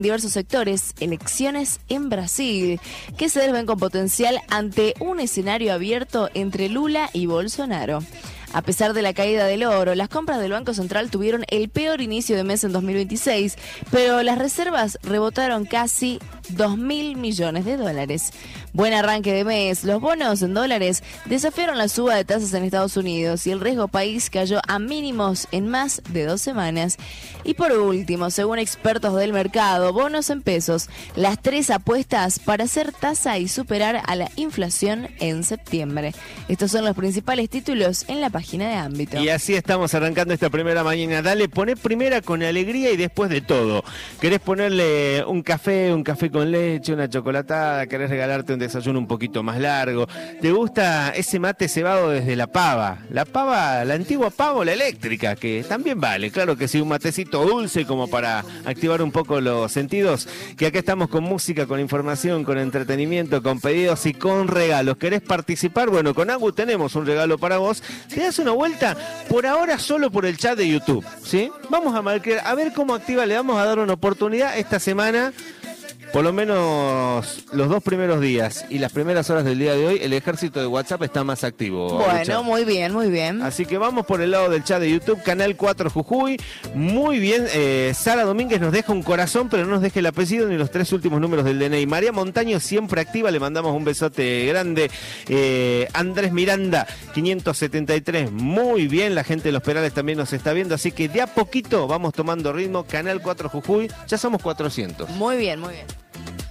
diversos sectores, elecciones en Brasil, que se ven con potencial ante un escenario abierto entre Lula y Bolsonaro. A pesar de la caída del oro, las compras del Banco Central tuvieron el peor inicio de mes en 2026, pero las reservas rebotaron casi 2.000 millones de dólares. Buen arranque de mes, los bonos en dólares desafiaron la suba de tasas en Estados Unidos y el riesgo país cayó a mínimos en más de 2 semanas. Y por último, según expertos del mercado, bonos en pesos, las 3 apuestas para hacer tasa y superar a la inflación en septiembre. Estos son los principales títulos en la página de Ámbito. Y así estamos arrancando esta primera mañana. Dale, poné primera con alegría y después de todo. ¿Querés ponerle un café con leche, una chocolatada? ¿Querés regalarte un desayuno un poquito más largo? ¿Te gusta ese mate cebado desde la pava? La pava, la antigua pava o la eléctrica, que también vale. Claro que sí, un matecito dulce como para activar un poco los sentidos. Que acá estamos con música, con información, con entretenimiento, con pedidos y con regalos. ¿Querés participar? Bueno, con Agu tenemos un regalo para vos. Te das una vuelta, por ahora solo por el chat de YouTube, ¿sí? Vamos a marcar, a ver cómo activa, le vamos a dar una oportunidad esta semana. Por lo menos los 2 primeros días y las primeras horas del día de hoy, el ejército de WhatsApp está más activo. Bueno, Lucha. muy bien, muy bien. Así que vamos por el lado del chat de YouTube, Canal 4 Jujuy. Muy bien, Sara Domínguez nos deja un corazón, pero no nos deja el apellido ni los 3 últimos números del DNI. María Montaño siempre activa, le mandamos un besote grande. Andrés Miranda, 573, muy bien, la gente de Los Perales también nos está viendo, así que de a poquito vamos tomando ritmo. Canal 4 Jujuy, ya somos 400. Muy bien, muy bien.